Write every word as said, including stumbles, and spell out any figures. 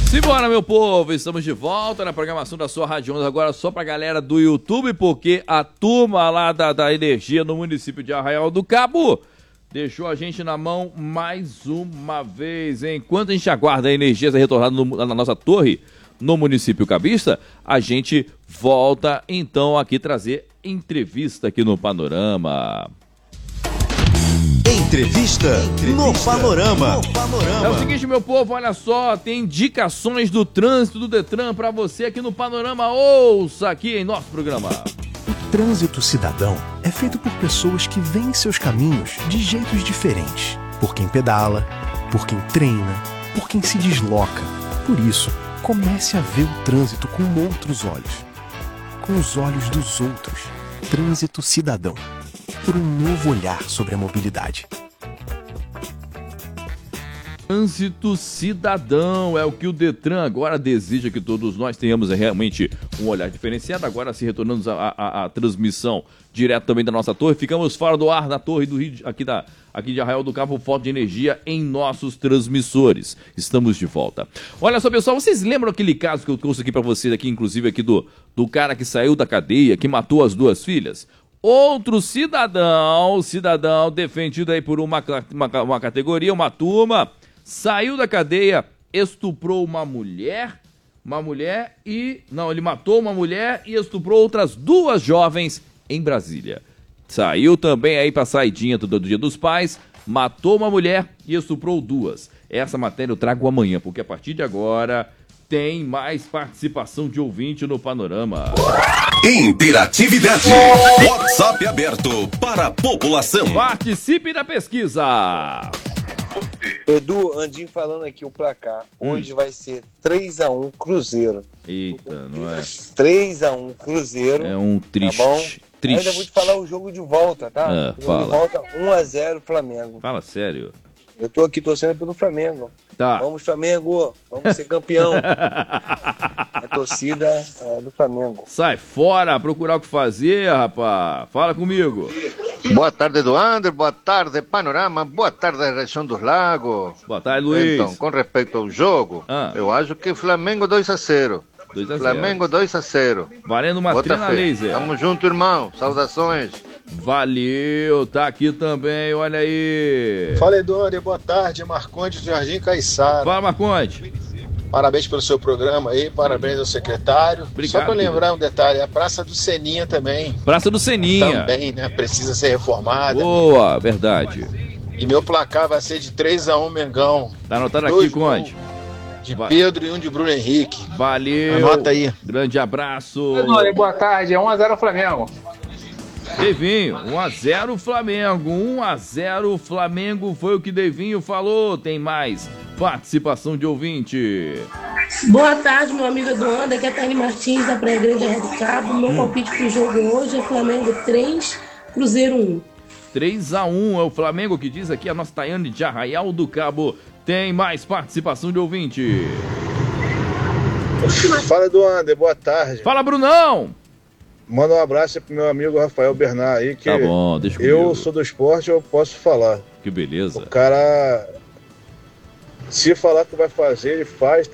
Simbora, meu povo, estamos de volta na programação da sua Rádio Ondas, agora só pra galera do YouTube, porque a turma lá da, da energia no município de Arraial do Cabo deixou a gente na mão mais uma vez. Enquanto a gente aguarda a energia ser retornada no, na nossa torre, no município cabista, a gente volta então aqui trazer entrevista aqui no Panorama. Entrevista, Entrevista no, Panorama. no Panorama. É o seguinte, meu povo, olha só, tem indicações do trânsito do Detran para você aqui no Panorama. Ouça aqui em nosso programa. O trânsito cidadão é feito por pessoas que veem seus caminhos de jeitos diferentes. Por quem pedala, por quem treina, por quem se desloca. Por isso, comece a ver o trânsito com outros olhos. Com os olhos dos outros. Trânsito cidadão. Por um novo olhar sobre a mobilidade. Trânsito cidadão é o que o Detran agora deseja que todos nós tenhamos realmente um olhar diferenciado. Agora, se retornamos à transmissão direto também da nossa torre, ficamos fora do ar na torre do Rio, aqui, da, aqui de Arraial do Cabo, falta de energia em nossos transmissores. Estamos de volta. Olha só, pessoal, vocês lembram aquele caso que eu trouxe aqui para vocês, aqui, inclusive aqui do, do cara que saiu da cadeia, que matou as duas filhas? Outro cidadão, cidadão defendido aí por uma, uma, uma categoria, uma turma, saiu da cadeia, estuprou uma mulher, uma mulher e... Não, ele matou uma mulher e estuprou outras duas jovens em Brasília. Saiu também aí pra saidinha do, do Dia dos Pais, matou uma mulher e estuprou duas. Essa matéria eu trago amanhã, porque a partir de agora tem mais participação de ouvinte no Panorama. Interatividade. WhatsApp aberto para a população. Participe da pesquisa. Edu, Andinho falando aqui o placar. Hum. Hoje vai ser três a um Cruzeiro. Eita, não é? três a um Cruzeiro. É um triste. Tá bom? Triste. Ainda vou te falar o jogo de volta, tá? Ah, o jogo fala. de volta um a zero Flamengo. Fala sério. Eu tô aqui torcendo pelo Flamengo. Tá. Vamos, Flamengo. Vamos ser campeão. A torcida é do Flamengo. Sai fora, procurar o que fazer, rapaz. Fala comigo. Boa tarde, Eduardo. Boa tarde, Panorama. Boa tarde, região dos Lagos. Boa tarde, Luiz. Então, com respeito ao jogo, ah. eu acho que Flamengo dois a zero. dois a zero. Flamengo dois a zero. Valendo uma Bota trena fé. laser. Tamo junto, irmão. Saudações. Valeu, tá aqui também, olha aí. Fala, Eduardo, boa tarde, Marconde do Jardim Caiçara. Fala, Marconde. Parabéns pelo seu programa aí, parabéns ao secretário. Obrigado. Só para lembrar um detalhe, a Praça do Seninha também. Praça do Seninha. Também, né, precisa ser reformada. Boa, verdade. E meu placar vai ser de três a um Mengão. Tá anotado Dois aqui, Conde. De Pedro e um de Bruno Henrique. Valeu. Anota aí. Grande abraço. Eduardo, boa tarde, é um a zero Flamengo. Devinho, um a zero Flamengo, um a zero Flamengo, foi o que Devinho falou. Tem mais participação de ouvinte. Boa tarde, meu amigo Eduardo, aqui é a Tânia Martins da Praia Grande Arraial do Cabo. Meu hum. palpite pro jogo hoje é Flamengo três, Cruzeiro um. três a um é o Flamengo que diz aqui a nossa Tayane de Arraial do Cabo. Tem mais participação de ouvinte. Fala, Eduardo, boa tarde. Fala, Brunão. Manda um abraço pro meu amigo Rafael Bernard aí, que tá bom, deixa eu comigo. sou do esporte, eu posso falar. Que beleza. O cara, se falar que vai fazer, ele faz.